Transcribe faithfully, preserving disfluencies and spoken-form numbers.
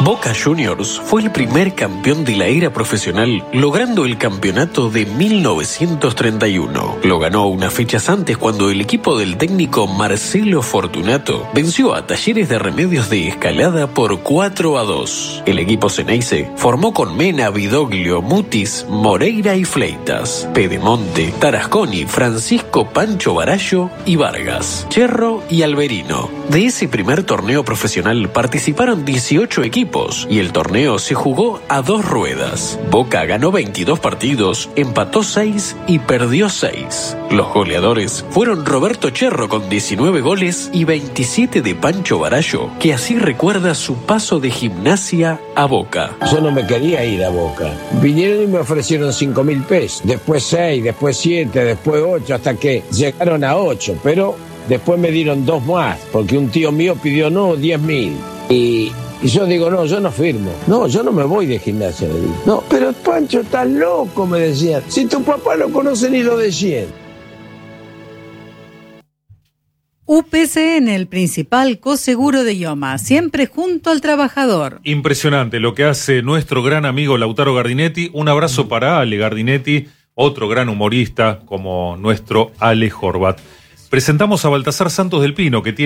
Boca Juniors fue el primer campeón de la era profesional, logrando el campeonato de mil novecientos treinta y uno. Lo ganó unas fechas antes cuando el equipo del técnico Marcelo Fortunato venció a Talleres de Remedios de Escalada por cuatro a dos. El equipo Ceneice formó con Mena, Vidoglio, Mutis, Moreira y Fleitas, Pedemonte, Tarasconi, Francisco Pancho Barallo y Vargas, Cherro y Alberino. De ese primer torneo profesional participaron dieciocho equipos y el torneo se jugó a dos ruedas. Boca ganó veintidós partidos, empató seis y perdió seis. Los goleadores fueron Roberto Cherro con diecinueve goles y veintisiete de Pancho Barallo, que así recuerda su paso de Gimnasia a Boca. Yo no me quería ir a Boca. Vinieron y me ofrecieron cinco mil pesos. Después seis, después siete, después ocho, hasta que llegaron a ocho. Pero después me dieron dos más, porque un tío mío pidió no, diez mil. Y... Y yo digo, no, yo no firmo. No, yo no me voy de Gimnasia. Le digo. No, pero Pancho, estás loco, me decían. Si tu papá no conoce ni lo de cien. U P C N, el principal coseguro de IOMA, siempre junto al trabajador. Impresionante lo que hace nuestro gran amigo Lautaro Gardinetti. Un abrazo para Ale Gardinetti, otro gran humorista como nuestro Ale Horvat. Presentamos a Baltasar Santos del Pino, que tiene